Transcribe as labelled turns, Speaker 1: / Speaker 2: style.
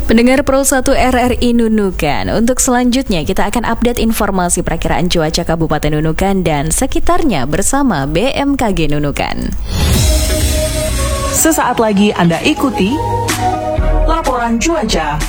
Speaker 1: Pendengar Pro 1 RRI Nunukan, untuk selanjutnya kita akan update informasi perakiraan cuaca Kabupaten Nunukan dan sekitarnya bersama BMKG Nunukan.
Speaker 2: Sesaat lagi Anda ikuti laporan cuaca